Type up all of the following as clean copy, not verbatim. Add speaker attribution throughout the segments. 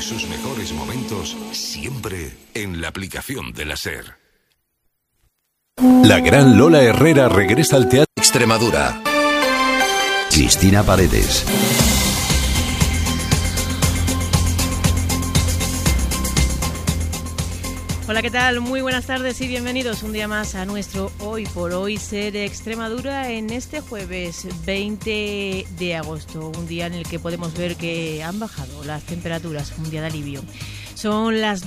Speaker 1: sus mejores momentos siempre en la aplicación de la SER.
Speaker 2: La gran Lola Herrera regresa al Teatro
Speaker 3: Extremadura. Cristina Paredes.
Speaker 4: Hola, ¿qué tal? Muy buenas tardes y bienvenidos un día más a nuestro Hoy por Hoy SER Extremadura en este jueves 20 de agosto, un día en el que podemos ver que han bajado las temperaturas, un día de alivio. Son las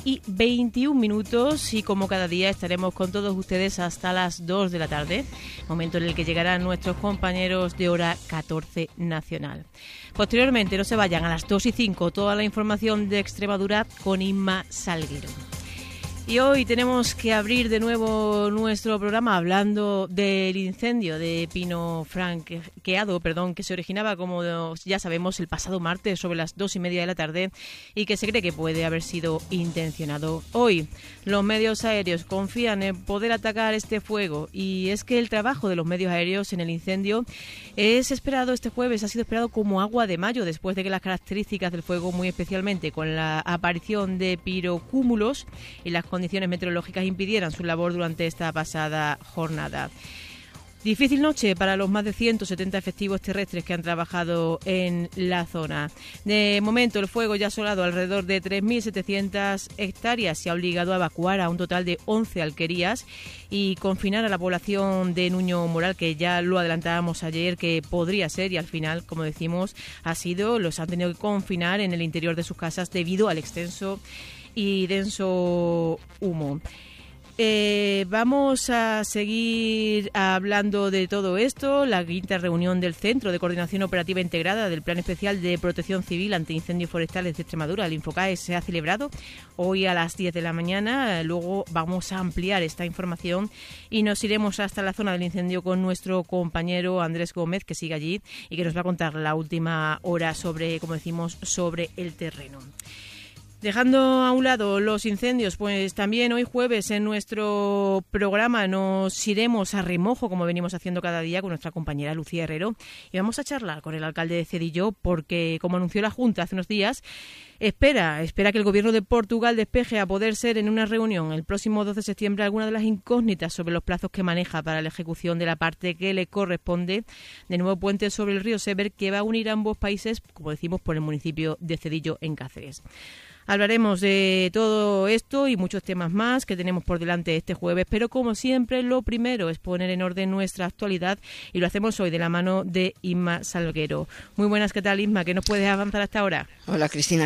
Speaker 4: 12:21 y como cada día estaremos con todos ustedes hasta las 2 de la tarde, momento en el que llegarán nuestros compañeros de hora 14 nacional. Posteriormente, no se vayan, a las 2:05 toda la información de Extremadura con Inma Salguero. Y hoy tenemos que abrir de nuevo nuestro programa hablando del incendio de pino franqueado, que se originaba, como ya sabemos, el pasado martes sobre las 2:30 de la tarde y que se cree que puede haber sido intencionado. Hoy los medios aéreos confían en poder atacar este fuego y es que el trabajo de los medios aéreos en el incendio es esperado este jueves, ha sido esperado como agua de mayo después de que las características del fuego, muy especialmente con la aparición de pirocúmulos y las condiciones meteorológicas, impidieran su labor durante esta pasada jornada. Difícil noche para los más de 170 efectivos terrestres que han trabajado en la zona. De momento, el fuego ya ha asolado alrededor de 3.700 hectáreas y ha obligado a evacuar a un total de 11 alquerías y confinar a la población de Nuño Moral, que ya lo adelantábamos ayer que podría ser, y al final, como decimos, los han tenido que confinar en el interior de sus casas debido al extenso y denso humo. Vamos a seguir hablando de todo esto. La quinta reunión del Centro de Coordinación Operativa Integrada del Plan Especial de Protección Civil ante Incendios Forestales de Extremadura, el Infocae, se ha celebrado hoy a las 10 de la mañana. Luego vamos a ampliar esta información y nos iremos hasta la zona del incendio con nuestro compañero Andrés Gómez, que sigue allí y que nos va a contar la última hora sobre, como decimos, sobre el terreno. Dejando a un lado los incendios, pues también hoy jueves en nuestro programa nos iremos a remojo, como venimos haciendo cada día, con nuestra compañera Lucía Herrero, y vamos a charlar con el alcalde de Cedillo porque, como anunció la Junta hace unos días, espera que el gobierno de Portugal despeje, a poder ser en una reunión el próximo 12 de septiembre, alguna de las incógnitas sobre los plazos que maneja para la ejecución de la parte que le corresponde del nuevo puente sobre el río Sever, que va a unir a ambos países, como decimos, por el municipio de Cedillo, en Cáceres. Hablaremos de todo esto y muchos temas más que tenemos por delante este jueves, pero como siempre lo primero es poner en orden nuestra actualidad y lo hacemos hoy de la mano de Inma Salguero. Muy buenas, ¿qué tal, Inma? ¿Qué nos puedes avanzar hasta ahora?
Speaker 5: Hola, Cristina.